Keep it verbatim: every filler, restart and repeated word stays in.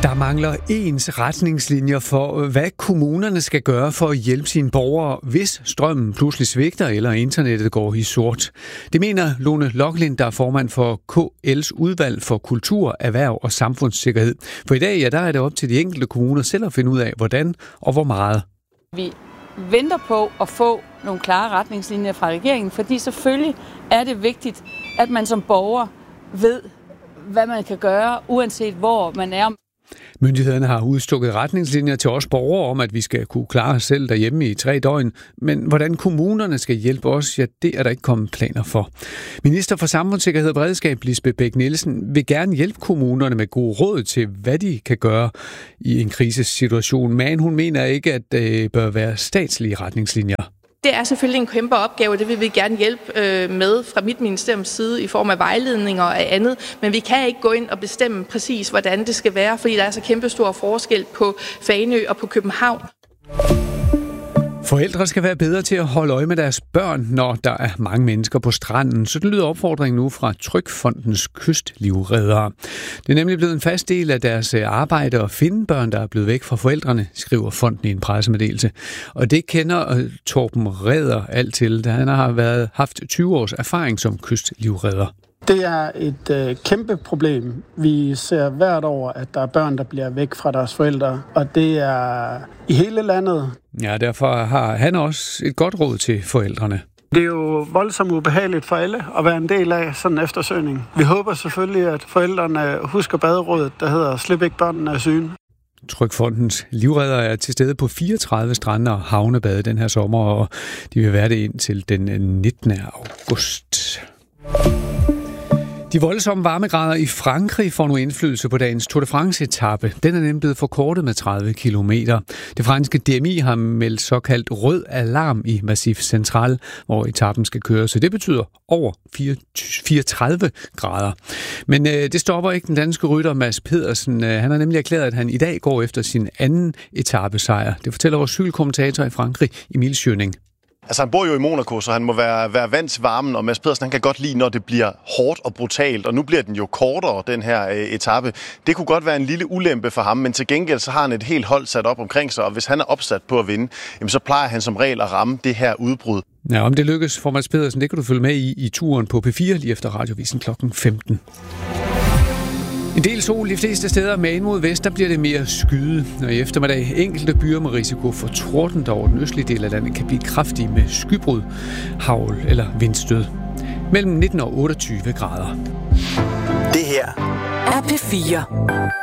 Der mangler ens retningslinjer for, hvad kommunerne skal gøre for at hjælpe sine borgere, hvis strømmen pludselig svigter eller internettet går i sort. Det mener Lone Loklind, der er formand for K L's udvalg for kultur, erhverv og samfundssikkerhed. For i dag ja, der er det op til de enkelte kommuner selv at finde ud af, hvordan og hvor meget. Vi venter på at få nogle klare retningslinjer fra regeringen, fordi selvfølgelig er det vigtigt, at man som borger ved, hvad man kan gøre, uanset hvor man er. Myndighederne har udstukket retningslinjer til os borgere om, at vi skal kunne klare os selv derhjemme i tre døgn. Men hvordan kommunerne skal hjælpe os, ja, det er der ikke kommet planer for. Minister for Samfundssikkerhed og Beredskab, Lisbeth Bech-Nielsen, vil gerne hjælpe kommunerne med gode råd til, hvad de kan gøre i en krisesituation. Men hun mener ikke, at det bør være statslige retningslinjer. Det er selvfølgelig en kæmpe opgave, og det vil vi gerne hjælpe med fra mit ministeriums side i form af vejledninger og andet. Men vi kan ikke gå ind og bestemme præcis, hvordan det skal være, fordi der er så kæmpe stor forskel på Fanø og på København. Forældre skal være bedre til at holde øje med deres børn, når der er mange mennesker på stranden. Så det lyder opfordringen nu fra Trygfondens kystlivreddere. Det er nemlig blevet en fast del af deres arbejde at finde børn, der er blevet væk fra forældrene, skriver fonden i en pressemeddelelse. Og det kender Torben Redder alt til, da han har været, haft tyve års erfaring som kystlivredder. Det er et øh, kæmpe problem. Vi ser hvert år, at der er børn, der bliver væk fra deres forældre, og det er i hele landet. Ja, derfor har han også et godt råd til forældrene. Det er jo voldsomt ubehageligt for alle at være en del af sådan en eftersøgning. Vi håber selvfølgelig, at forældrene husker baderådet, der hedder Slip ikke børnene af syne. Trygfondens livredder er til stede på fireogtredive strande og havnebade den her sommer, og de vil være det indtil den nittende august. De voldsomme varmegrader i Frankrig får nu indflydelse på dagens Tour de France-etape. Den er nemlig blevet forkortet med tredive kilometer. Det franske D M I har meldt såkaldt rød alarm i Massif Central, hvor etappen skal køre. Så det betyder over fireogtredive grader. Men øh, det stopper ikke den danske rytter Mads Pedersen. Han har nemlig erklæret, at han i dag går efter sin anden etapesejr. Det fortæller vores cykelkommentator i Frankrig, Emil Schøning. Altså han bor jo i Monaco, så han må være, være vant til varmen, og Mads Pedersen han kan godt lide, når det bliver hårdt og brutalt, og nu bliver den jo kortere, den her øh, etape. Det kunne godt være en lille ulempe for ham, men til gengæld så har han et helt hold sat op omkring sig, og hvis han er opsat på at vinde, jamen, så plejer han som regel at ramme det her udbrud. Ja, om det lykkes for Mads Pedersen, det kan du følge med i i turen på P fire lige efter Radiovisen klokken femten. En del sol de fleste steder, med ind mod vest, der bliver det mere skyde. Og i eftermiddag enkelte byer med risiko for torden, der over den østlige del af landet kan blive kraftige med skybrud, hagl eller vindstød. Mellem nitten og otteogtyve grader. Det her er P fire.